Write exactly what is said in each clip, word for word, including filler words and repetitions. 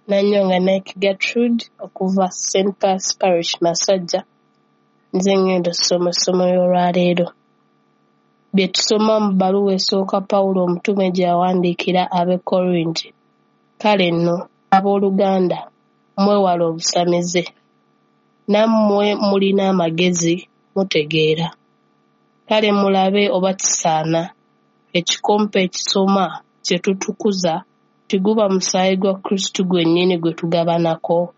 Nanyonga Nike Gertrude okuva Saint Paul's Parish Masajja. Nze ngenda kusoma essomo ly'olwaleero. Bye tusoma mu bbaluwa esooka Pawulo omutume gye yawandiikira ab'e Korinti. Kale nno abooluganda mwewala obusamize. Nammwe mulina amagezi mutegeera. Kale mulabe oba kisaana ekikompe ekisoma kye tutukuza tiguba musaayi gwa Kristo gwennyini gwe tugabanako.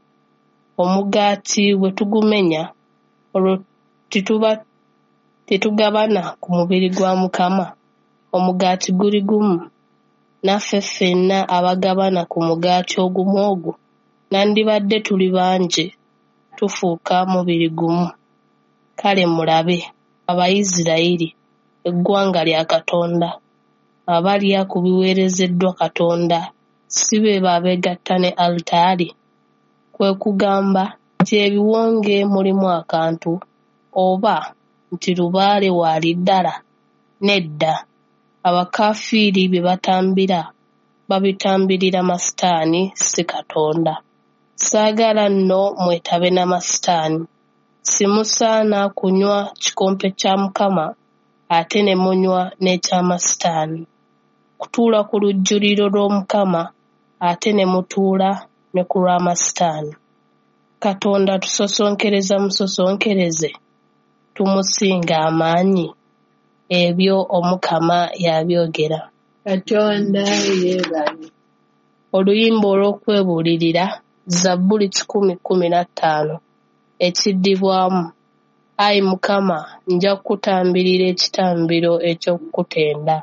Omugaati bwe tugumenya olwo tituba tetugabana ku mubiri gwa Mukama. Omugaati guli gumu. Naffe ffenna abagabana ku mugaati ogumu ogwo nandibadde tuli bangi tufuuka mubiri gumu. Kale mulabe Abayisirayiri eggwanga lya Katonda abalya ku biweerezeddwa Katonda si be babeegatta ne alitaali. Kwe kugamba nti ebiwonge mulimu akantu oba nti lubaale waali ddala? Nedda. Abakaafiiri bye batambira babitambirira masitaani si Katonda. Saagala nno mwetabe n'amasitaani. Simusaana kunywa kikompe kya Mukama ate ne munywa n'ekyamasitaani. Kutuula ku lujjuliro lw'Omukama ate ne mutuula ne ku lw'amasitaani. Katonda tusosonkereza musosonkereze, tumusinga amaanyi. Ebyo Omukama yabyogera. Katonda yeebale. Oluyimba olw'okwebuulirira Zabbuli kikumi kkumi na ttaano ekiddibwamu. Ayi Mukama, nja kukutambirira ekitambiro eky'okukutenda.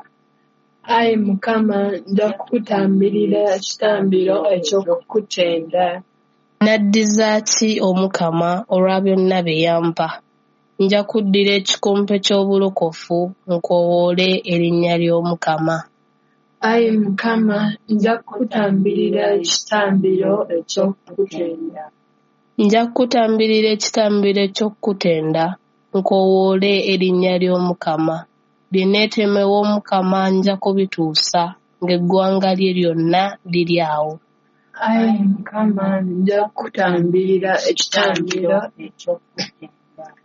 Ayi Mukama, nja kukutambirira ekitambiro eky'okukutenda. Naddiza ki Omukama olwa byonna bye yampa? Nja kuddira ekikompe ky'obulokofu nkoowoole erinnya ly'Omukama. Ayi Mukama, nja kukutambirira ekitambiro eky'okukutenda. Nja kukutambirira ekitambiro eky'okukutenda nkoowoole erinnya ly'Omukama. Bye neetemewa Omukama nja kubituusa ng'eggwanga lye lyonna liri awo. Ayi Mukama, nja kukutambirira ekitambiro eky'okukutenda.